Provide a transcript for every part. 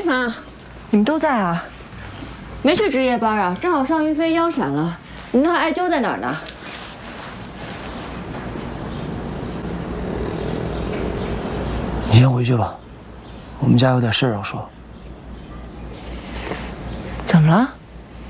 妈，你们都在啊？没去值夜班啊？正好邵云飞腰闪了，你那艾灸在哪儿呢？ 你先回去吧，我们家有点事要说。 怎么了？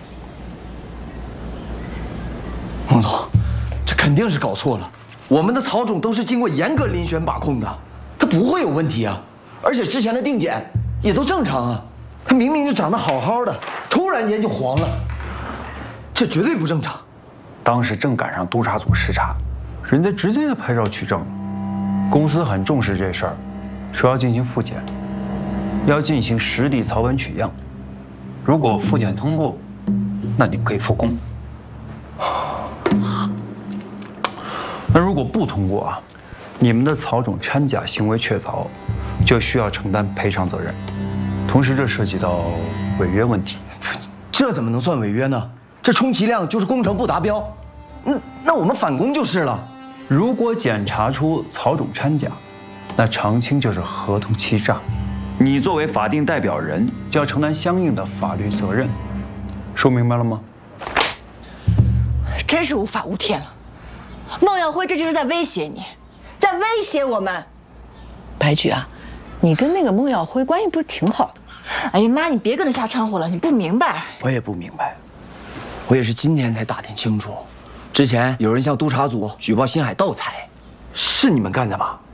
孟总，这肯定是搞错了。我们的曹总都是经过严格遴选把控的，他不会有问题啊。而且之前的定检也都正常啊。他明明就长得好好的，突然间就黄了，这绝对不正常。 当时正赶上督察组视察，人家直接就拍照取证了。公司很重视这事儿，说要进行复检，要进行实地草本取样。如果复检通过，那你们可以复工。那如果不通过啊，你们的曹总掺假行为确凿，就需要承担赔偿责任。同时，这涉及到违约问题。 这怎么能算违约呢？这充其量就是工程不达标，那我们返工就是了。 如果检查出曹总掺假，那常青就是合同欺诈，你作为法定代表人就要承担相应的法律责任。说明白了吗？ 真是无法无天了。孟耀辉这就是在威胁你，在威胁我们。 白菊啊，你跟那个孟耀辉关系不是挺好的吗？ 哎呀妈，你别跟着瞎掺和了，你不明白。 我也不明白，我也是今天才打听清楚，之前有人向督察组举报新海盗采，是你们干的吧？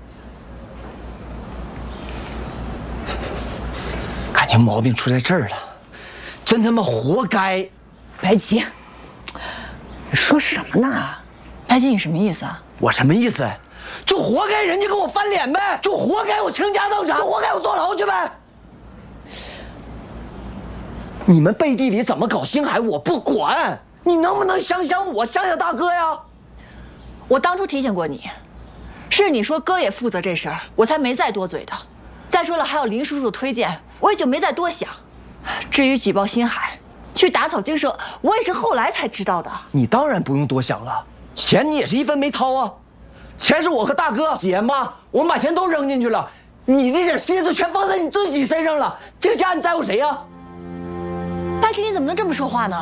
感情毛病出在这儿了，真他妈活该！ 白吉，你说什么呢？ 白吉，你什么意思啊？ 我什么意思？就活该人家跟我翻脸呗，就活该我倾家荡产，就活该我坐牢去呗。你们背地里怎么搞星海我不管，你能不能想想我，想想大哥呀？ 我当初提醒过你，是你说哥也负责这事儿，我才没再多嘴的。再说了，还有林叔叔的推荐，我也就没再多想。至于举报星海，去打草惊蛇，我也是后来才知道的。 你当然不用多想了，钱你也是一分没掏啊。钱是我和大哥、姐妈，我们把钱都扔进去了，你这点心思全放在你自己身上了，这个家你在乎谁呀？ 白吉，你怎么能这么说话呢？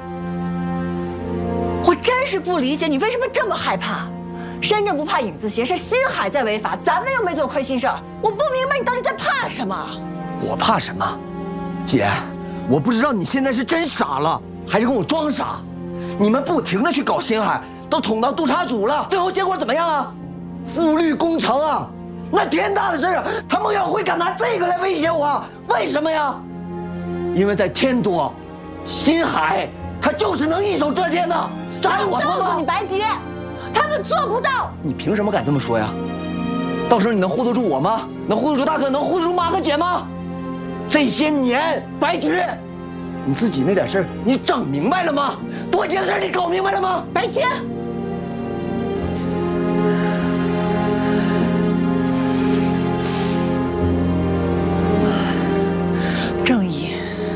我真是不理解你为什么这么害怕。身正不怕影子斜，是星海在违法，咱们又没做亏心事儿。我不明白你到底在怕什么。 我怕什么？姐，我不知道你现在是真傻了，还是跟我装傻。你们不停的去搞星海，都捅到督察组了，最后结果怎么样啊？复绿工程啊，那天大的事啊，他孟耀辉敢拿这个来威胁我，为什么呀？因为在天多，星海他就是能一手遮天的。这还用我说吗？ 告诉你，白吉，他们做不到。 你凭什么敢这么说呀？到时候你能护得住我吗？能护得住大哥？能护得住妈和姐吗？这些年，白菊，你自己那点事儿，你整明白了吗？多些事儿你搞明白了吗？ 白吉，正义，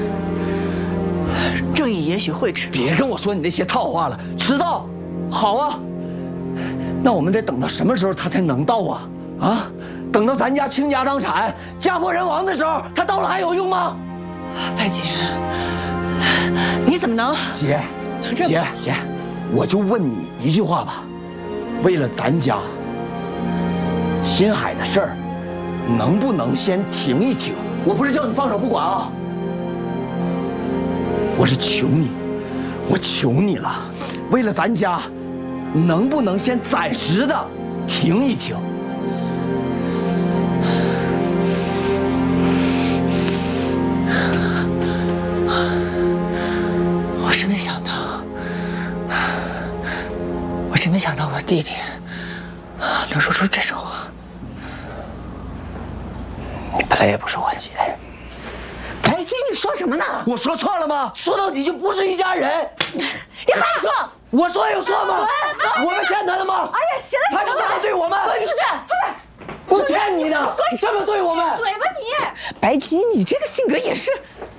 正义也许会迟到。 别跟我说你那些套话了，迟到，好啊。那我们得等到什么时候他才能到啊？啊，等到咱家倾家荡产、家破人亡的时候，他到了还有用吗？ 白吉，你怎么能？ 姐，我就问你一句话吧，为了咱家，新海的事儿，能不能先停一停？我不是叫你放手不管啊，我是求你，我求你了，为了咱家，能不能先暂时的停一停？ 我真没想到我弟弟能说出这种话。 你本来也不是我姐。 白姬，你说什么呢？ 我说错了吗？说到底就不是一家人。 你还说？ 我说有错吗？我们欠他的吗？ 哎呀，行了， 他就这么对我们？ 滚出去！ 我欠你的，你这么对我们？ 嘴巴你！ 白姬，你这个性格也是。